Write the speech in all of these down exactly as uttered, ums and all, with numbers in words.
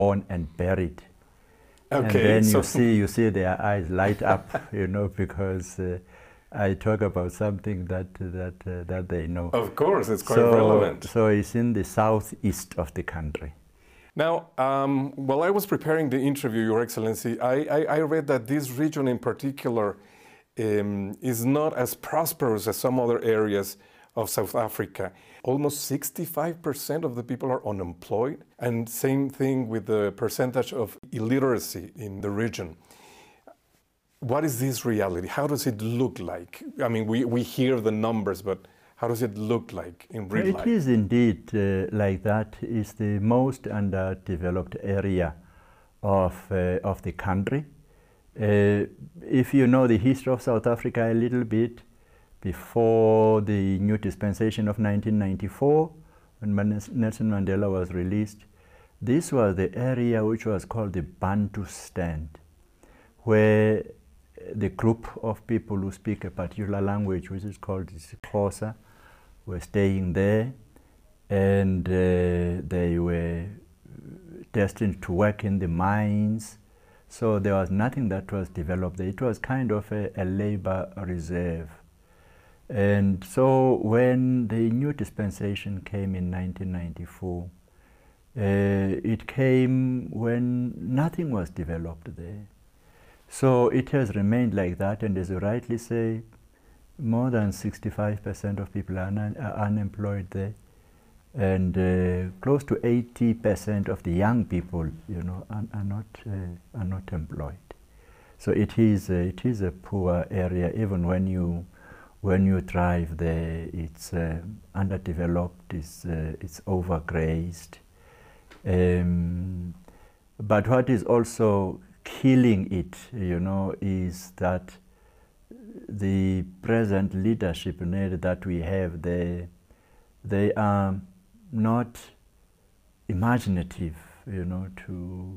born and buried. Okay, and then so you see you see their eyes light up, you know, because uh, I talk about something that that uh, that they know. Of course, it's quite so, relevant. So it's in the southeast of the country. Now, um, while I was preparing the interview, Your Excellency, I, I, I read that this region in particular um, is not as prosperous as some other areas of South Africa. Almost sixty-five percent of the people are unemployed, and same thing with the percentage of illiteracy in the region. What is this reality? How does it look like? I mean, we, we hear the numbers, but how does it look like in real it life? It is indeed uh, like that. It's the most underdeveloped area of, uh, of the country. Uh, if you know the history of South Africa a little bit, before the new dispensation of nineteen ninety-four, when Nelson Mandela was released, this was the area which was called the Bantustan, where the group of people who speak a particular language, which is called Xhosa, were staying there, and uh, they were destined to work in the mines. So there was nothing that was developed there. It was kind of a, a labor reserve. And so when the new dispensation came in nineteen ninety-four, uh, it came when nothing was developed there. So it has remained like that, and as you rightly say, more than sixty-five percent of people are, un are unemployed there, and uh, close to eighty percent of the young people, you know, are, are not uh, are not employed. So it is uh, it is a poor area. Even when you when you drive there, it's uh, underdeveloped, it's uh, it's overgrazed. Um, but what is also killing it, you know, is that the present leadership that we have, they, they are not imaginative, you know, to,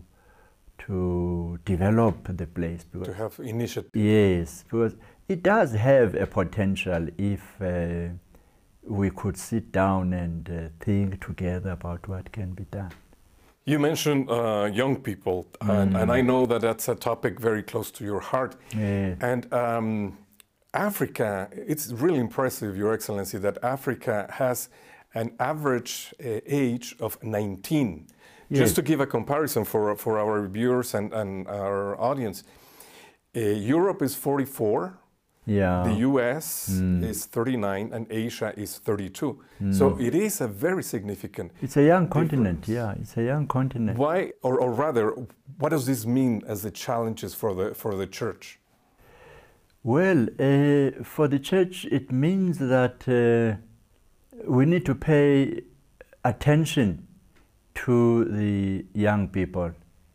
to develop the place. To have initiative. Yes, because it does have a potential if uh, we could sit down and uh, think together about what can be done. You mentioned uh, young people, mm. and, and I know that that's a topic very close to your heart. Yeah. And um, Africa, it's really impressive, Your Excellency, that Africa has an average uh, age of nineteen. Yes. Just to give a comparison for, for our viewers and, and our audience, uh, Europe is forty-four. Yeah. The U S mm. is thirty-nine and Asia is thirty-two. Mm. So it is a very significant It's a young difference. continent, yeah, it's a young continent. Why, or, or rather, what does this mean as the challenges for the, for the church? Well, uh, for the church, it means that uh, we need to pay attention to the young people.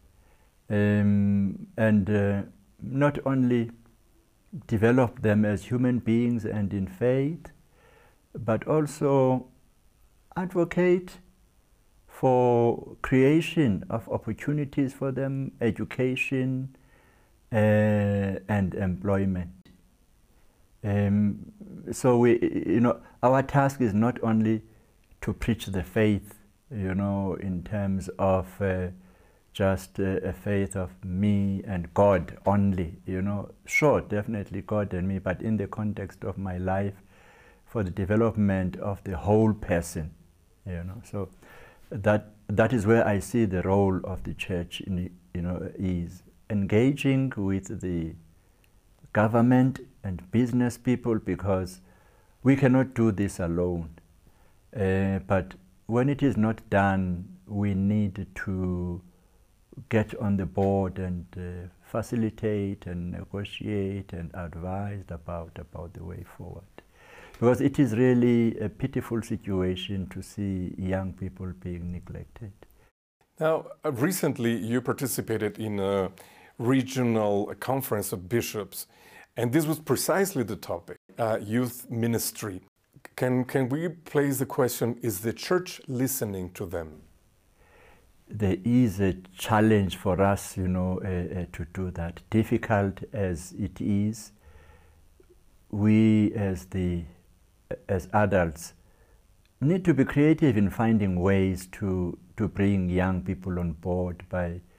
Um, and uh, not only develop them as human beings and in faith, but also advocate for creation of opportunities for them, education uh, and employment. Um, so we, you know, our task is not only to preach the faith, you know, in terms of uh, just uh, a faith of me and God only, you know. Sure, definitely God and me, but in the context of my life, for the development of the whole person, you know. So that that is where I see the role of the church, in, you know, is engaging with the government and business people, because we cannot do this alone. Uh, but when it is not done, we need to get on the board and uh, facilitate and negotiate and advise about, about the way forward. Because it is really a pitiful situation to see young people being neglected. Now, uh, recently you participated in a regional conference of bishops, and this was precisely the topic, uh, youth ministry. Can, can we place the question, is the church listening to them? There is a challenge for us, you know, uh, uh, to do that. Difficult as it is, we as the as adults need to be creative in finding ways to, to bring young people on board by